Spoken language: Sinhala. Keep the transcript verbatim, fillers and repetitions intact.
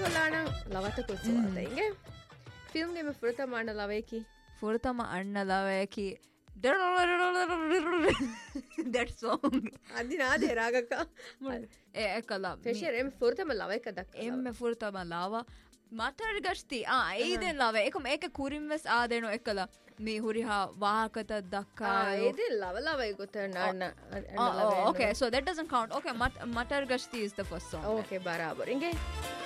කොල්ලානම් ලවත කුසුවාත ඉගේ ෆිල්ම් ගෙම ෆුරතම අන්න ලවයකි ෆුරතම අන්න ලවයකි that song අදිනාදේ රාගකා ඒ කලා ෆෙෂර් එම් ෆුරතම ලවයක දක් එම්ම ෆුරතම ලාවා මටර් ගස්ති ආ ඒදෙන් ලව එකම ඒක කුරින්වස් ආදෙනු එකලා මේ හුරිහා වාහකත දක්කා ඒදෙන් ලව ලවයි ගොත නන්න okay so that doesn't count okay mat matar gashti is the first song okay barabar inge